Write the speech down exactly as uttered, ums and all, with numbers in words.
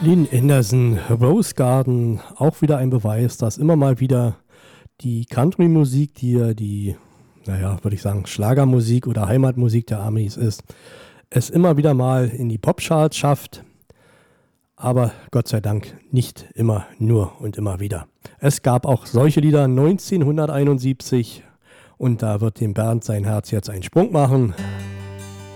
Lynn Anderson, Rose Garden, auch wieder ein Beweis, dass immer mal wieder die Country-Musik, die ja die, naja, würde ich sagen, Schlagermusik oder Heimatmusik der Amis ist, es immer wieder mal in die Popcharts schafft, aber Gott sei Dank nicht immer nur und immer wieder. Es gab auch solche Lieder neunzehnhunderteinundsiebzig und da wird dem Bernd sein Herz jetzt einen Sprung machen.